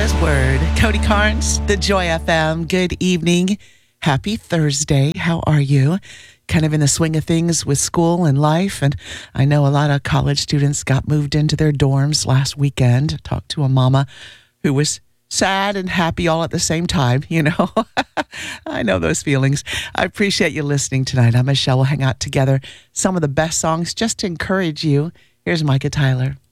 His word. Cody Carnes, the Joy FM. Good evening. Happy Thursday. How are you? Kind of in the swing of things with school and life. And I know a lot of college students got moved into their dorms last weekend. Talked to a mama who was sad and happy all at the same time, you know. I know those feelings. I appreciate you listening tonight. I'm Michelle. We'll hang out together. Some of the best songs just to encourage you. Here's Micah Tyler.